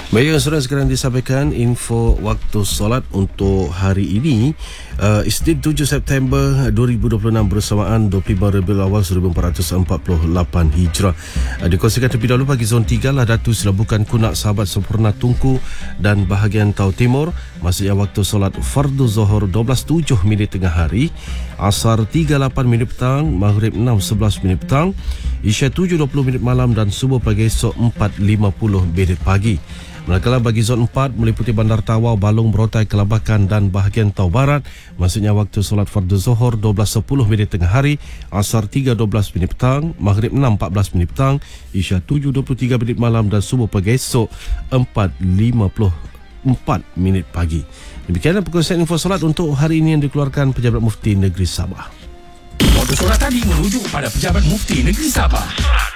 Baik, saudara, sekarang disampaikan info waktu solat untuk hari ini, Isnin 7 September 2026 bersamaan 25 Rabiul Awal 1448 Hijrah. Dikongsikan terlebih dahulu bagi zon 3 Ladatu, Selabukan, Kunak, Sahabat Sempurna, Tunku dan bahagian Tau Timur. Maksudnya waktu solat Fardu Zohor 12.07 minit tengah hari, Asar 3.8 minit petang, Maghrib 6.11 minit petang, Isya 7.20 minit malam dan Subuh pagi esok 4.50 minit pagi. Manakala bagi zon 4 meliputi Bandar Tawau, Balong, Berotai, Kelabakan dan bahagian Tau Barat, maksudnya waktu solat Fardu Zohor 12.10 minit tengah hari, Asar 3.12 minit petang, Maghrib 6.14 minit petang, Isya 7.23 minit malam dan Subuh pagi esok 4.54 minit pagi. Demikianlah perkongsian info solat untuk hari ini yang dikeluarkan Pejabat Mufti Negeri Sabah. Waktu solat tadi merujuk pada Pejabat Mufti Negeri Sabah.